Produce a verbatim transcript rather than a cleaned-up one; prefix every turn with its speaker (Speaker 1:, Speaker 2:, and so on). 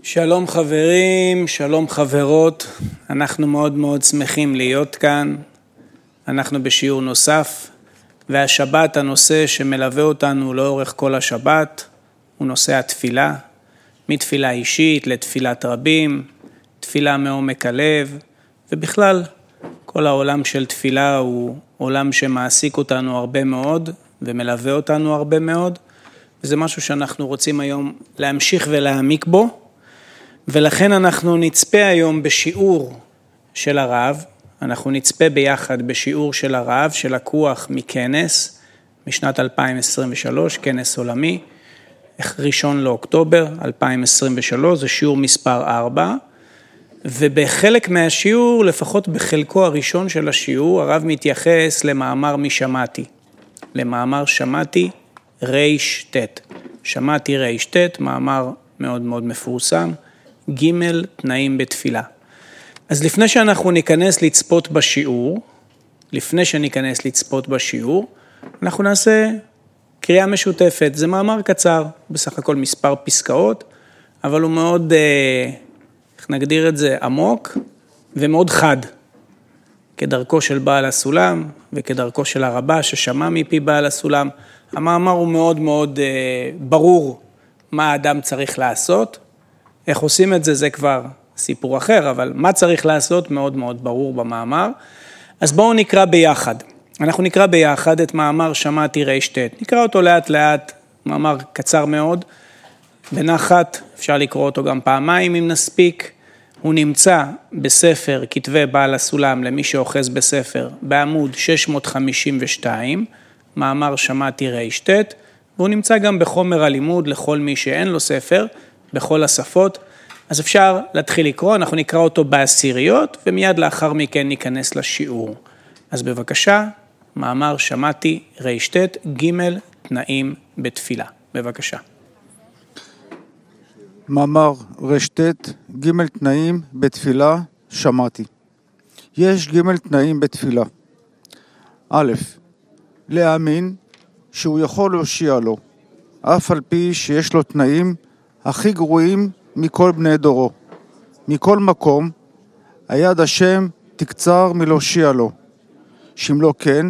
Speaker 1: שלום חברים, שלום חברות, אנחנו מאוד מאוד שמחים להיות כאן, אנחנו בשיעור נוסף, והשבת הנושא שמלווה אותנו לאורך כל השבת, הוא נושא התפילה, מתפילה אישית לתפילת רבים, תפילה מעומק הלב, ובכלל כל העולם של תפילה הוא עולם שמעסיק אותנו הרבה מאוד, ומלווה אותנו הרבה מאוד, וזה משהו שאנחנו רוצים היום להמשיך ולהעמיק בו, ולכן אנחנו נצפה היום בשיעור של הרב, אנחנו נצפה ביחד בשיעור של הרב שלקוח מכנס, משנת אלפיים עשרים ושלוש, כנס עולמי, ראשון לאוקטובר אלפיים עשרים ושלוש, זה שיעור מספר ארבע, ובחלק מהשיעור, לפחות בחלקו הראשון של השיעור, הרב מתייחס למאמר משמעתי, למאמר שמעתי ריש תת, שמעתי ריש תת, מאמר מאוד מאוד מפורסם, ג' תנאים בתפילה. אז לפני שאנחנו ניכנס לצפות בשיעור, לפני שניכנס לצפות בשיעור, אנחנו נעשה קריאה משותפת. זה מאמר קצר, בסך הכל מספר פסקאות, אבל הוא מאוד, איך נגדיר את זה, עמוק ומאוד חד. כדרכו של בעל הסולם וכדרכו של הרבה ששמע מפי בעל הסולם. המאמר הוא מאוד מאוד ברור מה האדם צריך לעשות. איך עושים את זה, זה כבר סיפור אחר, אבל מה צריך לעשות מאוד מאוד ברור במאמר. אז בואו נקרא ביחד. אנחנו נקרא ביחד את מאמר שמעתי ריש תת. נקרא אותו לאט לאט, מאמר קצר מאוד, בנחת, אפשר לקרוא אותו גם פעמיים אם נספיק. הוא נמצא בספר כתבי בעל הסולם, למי שאוחז בספר, בעמוד שש מאות חמישים ושתיים, מאמר שמעתי ריש תת, והוא נמצא גם בחומר הלימוד לכל מי שאין לו ספר, בכל השפות, אז אפשר להתחיל לקרוא, אנחנו נקרא אותו בעשיריות, ומיד לאחר מכן ניכנס לשיעור. אז בבקשה, מאמר שמעתי ריש תת, ג' תנאים בתפילה. בבקשה.
Speaker 2: מאמר ריש תת, ג' תנאים בתפילה, שמעתי. יש ג' תנאים בתפילה. א', להאמין שהוא יכול להושיע לו, אף על פי שיש לו תנאים הכי גרועים מכל בני דורו. מכל מקום, היד השם תקצר מלהושיע לו. שאם לא כן,